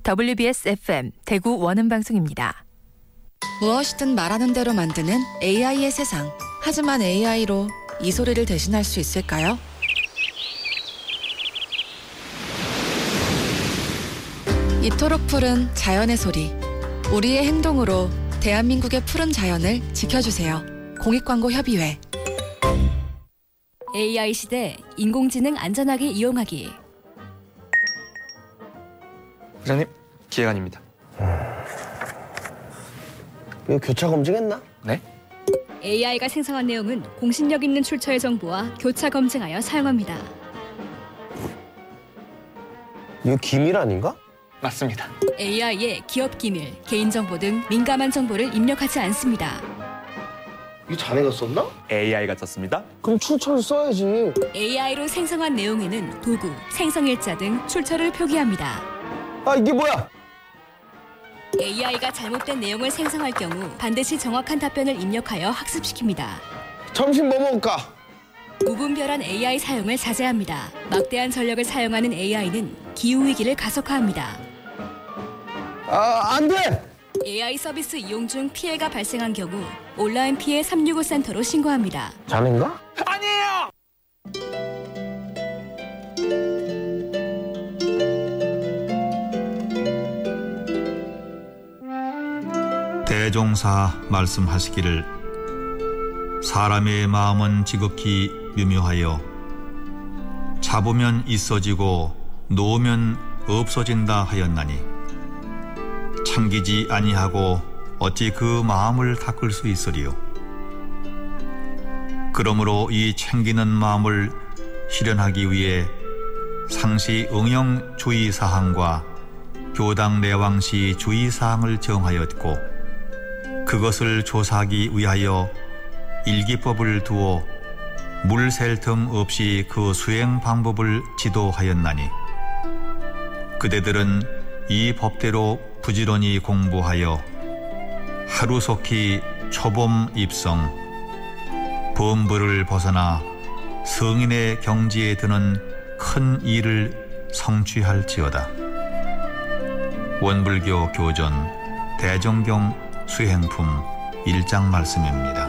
WBS FM 대구 원음방송입니다. 무엇이든 말하는 대로 만드는 AI의 세상. 하지만 AI로 이 소리를 대신할 수 있을까요? 이토록 푸른 자연의 소리. 우리의 행동으로 대한민국의 푸른 자연을 지켜주세요. 공익광고협의회. AI 시대 인공지능 안전하게 이용하기. 부장님, 기획안입니다. 이거 교차 검증했나? 네? AI가 생성한 내용은 공신력 있는 출처의 정보와 교차 검증하여 사용합니다. 이거 기밀 아닌가? 맞습니다. AI에 기업 기밀, 개인정보 등 민감한 정보를 입력하지 않습니다. 이거 자네가 썼나? AI가 썼습니다. 그럼 출처를 써야지. AI로 생성한 내용에는 도구, 생성일자 등 출처를 표기합니다. 아, 이게 뭐야? AI가 잘못된 내용을 생성할 경우 반드시 정확한 답변을 입력하여 학습시킵니다. 점심 뭐 먹을까? 무분별한 AI 사용을 자제합니다. 막대한 전력을 사용하는 AI는 기후위기를 가속화합니다. 아, 안 돼! AI 서비스 이용 중 피해가 발생한 경우 온라인 피해 365 센터로 신고합니다. 자네인가? 아니에요! 대종사 말씀하시기를 사람의 마음은 지극히 미묘하여 잡으면 있어지고 놓으면 없어진다 하였나니 참기지 아니하고 어찌 그 마음을 닦을 수 있으리요. 그러므로 이 챙기는 마음을 실현하기 위해 상시 응용 주의사항과 교당 내왕시 주의사항을 정하였고 그것을 조사하기 위하여 일기법을 두어 물 셀 틈 없이 그 수행 방법을 지도하였나니 그대들은 이 법대로 부지런히 공부하여 하루속히 초범 입성, 범벌을 벗어나 성인의 경지에 드는 큰 일을 성취할지어다. 원불교 교전 대종경 수행품 1장 말씀입니다.